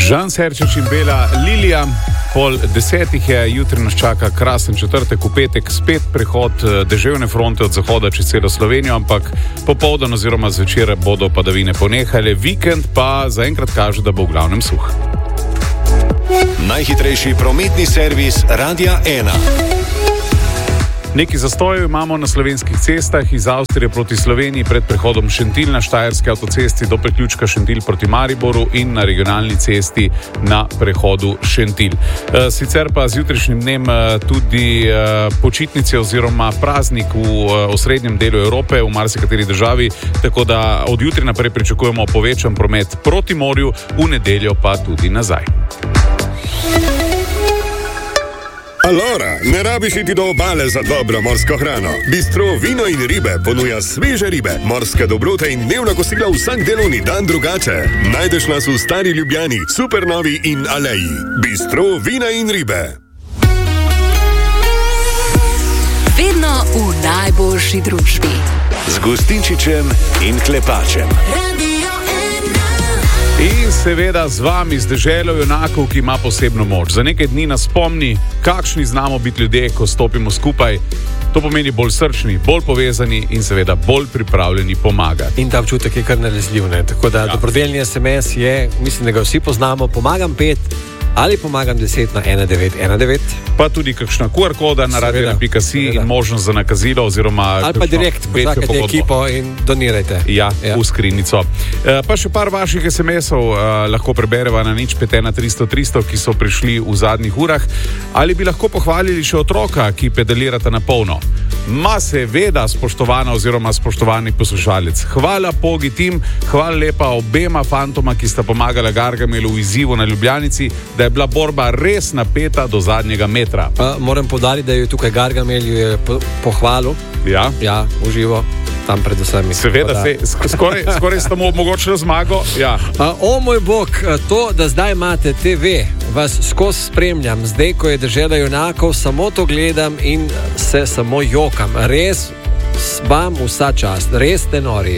Žan Serčič in Bela Lilija. 9:30 je, jutri nas čaka krasen četrtek, v petek spet prehod deževne fronte od zahoda čez celo Slovenijo, ampak popoldan oziroma zvečer bodo padavine ponehale, vikend pa zaenkrat kaže, da bo v glavnem suh. Najhitrejši prometni servis Radia 1. Nekaj zastojev imamo na slovenskih cestah iz Avstrije proti Sloveniji pred prehodom Šentilj na Štajerski avtocesti do priključka Šentilj proti Mariboru in na regionalni cesti na prehodu Šentilj. Sicer pa z jutrišnjim dnem tudi počitnice oziroma praznik v osrednjem delu Evrope, v marsikateri državi, tako da od jutri naprej pričakujemo povečan promet proti morju, v nedeljo pa tudi nazaj. Alora, ne rabiš iti do obale za dobro morsko hrano. Bistro Vino in ribe ponuja sveže ribe, morske dobrote in dnevna kosila vsak delovni dan drugače. Najdeš nas v Stari Ljubljani, Supernovi in Aleji. Bistro Vina in ribe. Vedno v najboljši družbi. Z Gustinčičem in Klepačem. In seveda z vami, z deželo junakov, ki ima posebno moč. Za nekaj dni nas spomni, kakšni znamo biti ljudje, ko stopimo skupaj. To pomeni bolj srčni, bolj povezani in seveda bolj pripravljeni pomagati. In ta občutek je kar nalezljiv, ne? Tako da dobrodelni SMS je, mislim, da ga vsi poznamo, pomagam 5 ali pomagam 10 na 1919. Pa tudi kakšna QR koda na radio.si in možnost za nakazilo oziroma... Ali pa direkt, potakajte ekipo in donirajte. Ja, v skrinjico. Pa še par vaših SMS-ov lahko prebereva na 051300, ki so prišli v zadnjih urah. Ali bi lahko pohvalili še otroka, ki pedalirata na polno? Ma seveda, spoštovana oziroma spoštovani poslušalec. Hvala Pogi tim, hvala lepa obema fantoma, ki sta pomagala Gargamelu v izzivu na Ljubljanici, da je bila borba res napeta do zadnjega metra. Moram poudariti, da je tukaj Gargamel pohvalil. Ja, uživo. Tam pred vsemi. Seveda, skoraj ste mu omogočili zmago. Ja. O moj bog, to, da zdaj imate TV, vas skozi spremljam. Zdaj, ko je dežela junakov, samo to gledam in se samo jokam. Res vam vsa čast, res ste nori.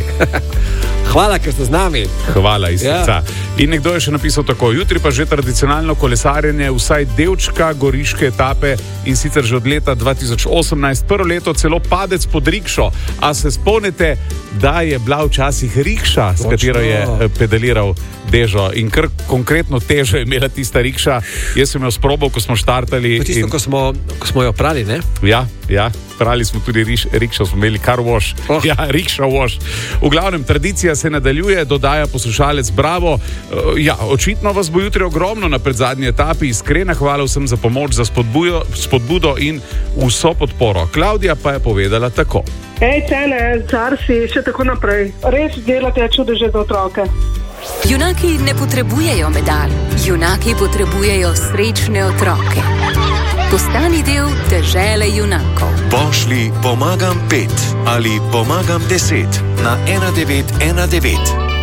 Hvala, ker ste z nami. Hvala iz srca. In nekdo je še napisal tako: jutri pa že tradicionalno kolesarjenje, vsaj delčka goriške etape, in sicer že od leta 2018, prvo leto celo padec pod rikšo. A se spomnite, da je bila včasih rikša, s katero je pedaliral Dežo, in kar konkretno težo je imela tista rikša. Jaz sem jo sprobal, ko smo štartali. Tisto, ko smo jo prali, ne? Ja, prali smo tudi rikšo, smo imeli car wash. Ja, rikša wash. V glavnem, tradicija se nadaljuje, dodaja poslušalec Bravo. Očitno vas bo jutri ogromno na predzadnji etapi. Iskrena hvala vsem za pomoč, za spodbudo in vso podporo. Klaudija pa je povedala tako. Cene, car si, še tako naprej. Res delate čudeže za otroke. Junaki ne potrebujejo medalj, junaki potrebujejo srečne otroke. Postani del dežele junakov. Pošli pomagam 5 ali pomagam 10 na 1919.